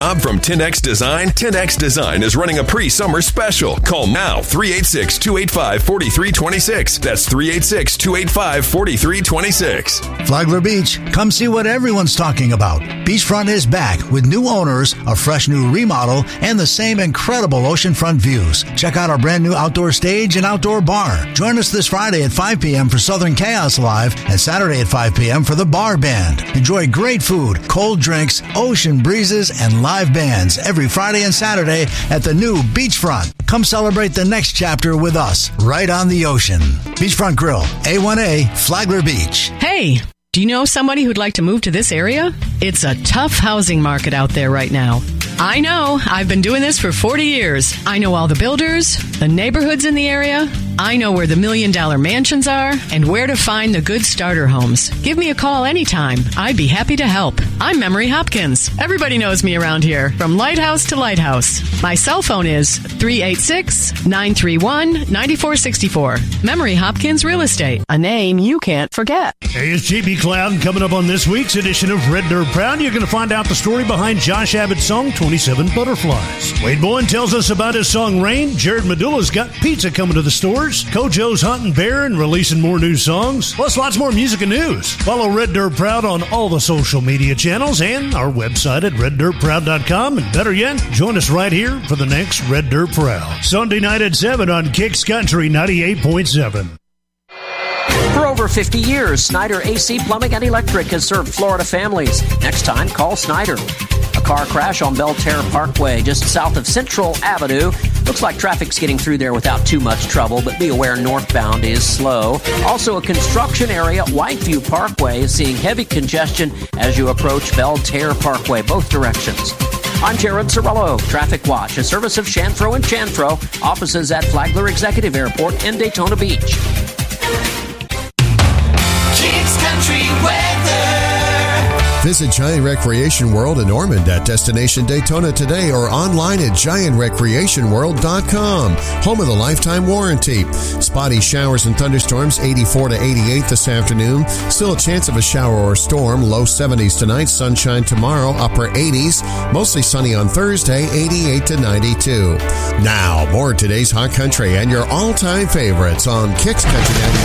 From 10X Design, 10X Design is running a pre-summer special. Call now, 386-285-4326. That's 386-285-4326. Flagler Beach, come see what everyone's talking about. Beachfront is back with new owners, a fresh new remodel, and the same incredible oceanfront views. Check out our brand new outdoor stage and outdoor bar. Join us this Friday at 5 p.m. for Southern Chaos Live and Saturday at 5 p.m. for the Bar Band. Enjoy great food, cold drinks, ocean breezes, and live bands every Friday and Saturday at the new Beachfront. Come celebrate the next chapter with us, right on the ocean. Beachfront Grill, A1A, Flagler Beach. Hey, do you know somebody who'd like to move to this area? It's a tough housing market out there right now. I know. I've been doing this for 40 years. I know all the builders, the neighborhoods in the area. I know where the $1 million mansions are and where to find the good starter homes. Give me a call anytime. I'd be happy to help. I'm Memory Hopkins. Everybody knows me around here, from lighthouse to lighthouse. My cell phone is 386-931-9464. Memory Hopkins Real Estate, a name you can't forget. Hey, it's JB Cloud coming up on this week's edition of Red Dirt Proud. You're going to find out the story behind Josh Abbott's song, 27 Butterflies. Wade Bowen tells us about his song, Rain. Jared Medulla's got pizza coming to the stores. Kojo's hunting bear and releasing more new songs. Plus, lots more music and news. Follow Red Dirt Proud on all the social media channels and our website at reddirtproud.com. And better yet, join us right here for the next Red Dirt Proud. Sunday night at 7 on Kicks Country 98.7. For over 50 years, Snyder AC Plumbing and Electric has served Florida families. Next time, call Snyder. A car crash on Belterre Parkway, just south of Central Avenue. Looks like traffic's getting through there without too much trouble, but be aware northbound is slow. Also, a construction area, Whiteview Parkway, is seeing heavy congestion as you approach Belterre Parkway, both directions. I'm Jared Cirillo. Traffic Watch, a service of Chanfro & Chanfro, offices at Flagler Executive Airport and Daytona Beach. Kicks Country Weather. Visit Giant Recreation World in Ormond at Destination Daytona today or online at giantrecreationworld.com. Home of the lifetime warranty. Spotty showers and thunderstorms 84 to 88 this afternoon. Still a chance of a shower or storm. Low 70s tonight. Sunshine tomorrow. Upper 80s. Mostly sunny on Thursday. 88 to 92. Now, more of today's hot country and your all-time favorites on Kicks Country 98.